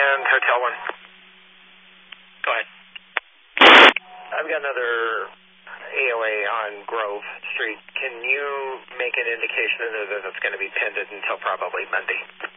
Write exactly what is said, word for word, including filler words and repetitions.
and Hotel one. Go ahead. I've got another A O A on Grove Street. Can you make an indication that it's going to be pended until probably Monday?